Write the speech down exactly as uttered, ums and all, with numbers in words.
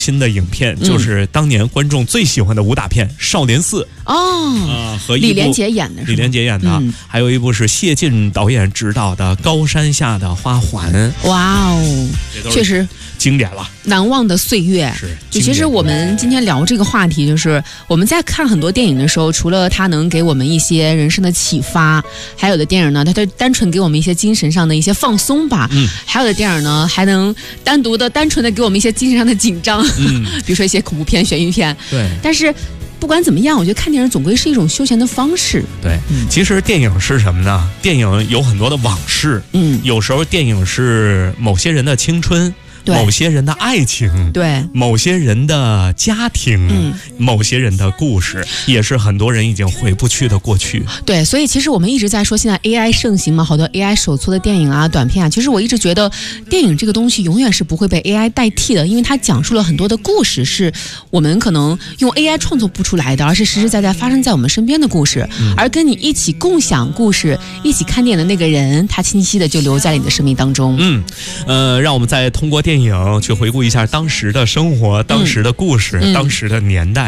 新的影片就是当年观众最喜欢的武打片《少年四》 哦， 呃，和一部李连杰演的是， 李连杰演的、嗯，还有一部是谢晋导演执导的《高山下的花环》。 哇哦，确实经典了， 难忘的岁月。 是， 就其实我们今天聊这个话题，就是我们在看很多电影的时候，除了它能给我们一些人生的启发，还有的电影呢，它就单纯给我们一些精神上的一些放松吧。 嗯， 还有的电影呢，还能单独的、单纯的给我们一些精神上的紧张。 嗯， 比如说一些恐怖片、悬疑片。 对， 但是不管怎么样，我觉得看电影总归是一种休闲的方式。 对，嗯、其实电影是什么呢？电影有很多的往事， 嗯， 有时候电影是某些人的青春。某些人的爱情， 对， 某些人的家庭，嗯，某些人的故事，也是很多人已经回不去的过去。 对，所以其实我们一直在说，现在 A I 盛行嘛，好多 A I 手做的电影啊、短片啊。其实我一直觉得，电影这个东西永远是不会被 A I 代替的，因为它讲述了很多的故事，是我们可能用 A I 创作不出来的，而是实实在在发生在我们身边的故事。嗯、而跟你一起共享故事、一起看电影的那个人，他清晰的就留在了你的生命当中。 嗯，呃，让我们再通过电影去回顾一下当时的生活、当时的故事、嗯、当时的年代。